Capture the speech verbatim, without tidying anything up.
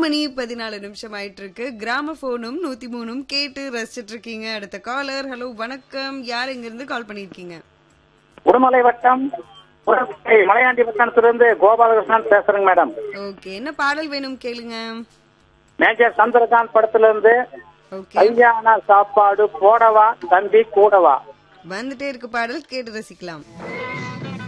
மணி பதினாலு நிமிஷம் ஆயிட்டு இருக்கு. கிராம போனும் நூத்தி மூணும் கேட்டு ரசிச்சிட்டு இருக்கீங்க. அடுத்த காலர். ஹலோ வணக்கம், யார் எங்க இருந்து கால் பண்ணிருக்கீங்க? உடுமலை வட்டம் மலையாண்டி பட்டணத்திலிருந்து கோபாலகிருஷ்ணன் பேசுறேங்க மேடம். ஓகே, என்ன பாடல் வேணும் கேளுங்க. மேஜர் சந்திரகாந்த் படத்துல இருந்து ஓகே, கல்யாண சாப்பாடு போடவா தம்பி கூடவா வந்துட்டே இருக்கு பாடல், கேட்டு ரசிக்கலாம்.